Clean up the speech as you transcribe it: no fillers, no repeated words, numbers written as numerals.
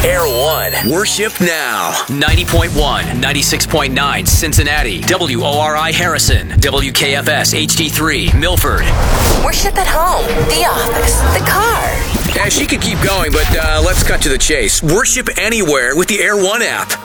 Air One. Worship now. 90.1, 96.9 Cincinnati. WORI Harrison. WKFS HD3 Milford. Worship at home, the office, the car. Yeah, she could keep going, but let's cut to the chase. Worship anywhere with the Air One app.